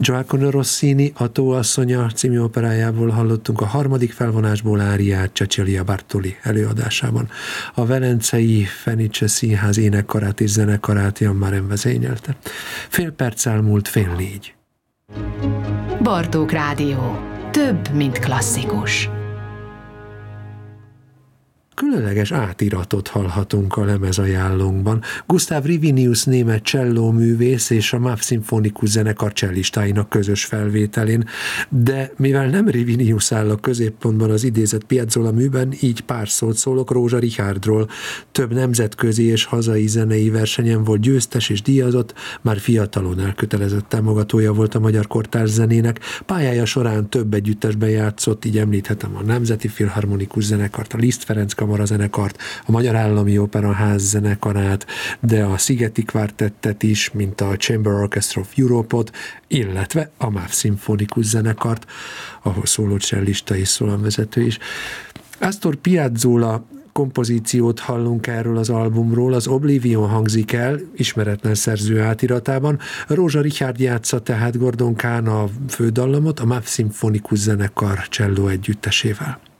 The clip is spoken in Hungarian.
Giacomo Rossini A tóasszonya című operájából hallottunk a harmadik felvonásból áriát Cecilia Bartoli előadásában. A Velencei Fenice Színház énekkarát és zenekarát Jan Maren vezényelte. Fél perc elmúlt 3:04. Bartók Rádió. Több, mint klasszikus. Különleges átiratot hallhatunk a lemezajánlónkban. Gustav Rivinius német csellóművész és a MÁV szimfonikus zenekar csellistáinak közös felvételén, de mivel nem Rivinius áll a középpontban az idézett Piazzolla műben, így pár szót szólok Rózsa Richárdról. Több nemzetközi és hazai zenei versenyen volt győztes és díjazott, már fiatalon elkötelezett támogatója volt a magyar kortárs zenének. Pályája során több együttesben játszott, így említhetem a Nemzeti Filharmonikus Zenekart, a Liszt Ferenc Kamarazenekart, a Magyar Állami Operaház zenekarát, de a Szigeti Kvártettet is, mint a Chamber Orchestra of Europe-ot, illetve a MÁV szimfonikus zenekart, ahol szóló csellista és szólamvezető is. Astor Piazzolla kompozíciót hallunk erről az albumról, az Oblivion hangzik el, ismeretlen szerző átiratában. Rózsa Richárd játsza tehát Gordon Kahn a fődallamot, a MÁV szimfonikus zenekar cselló együttesével.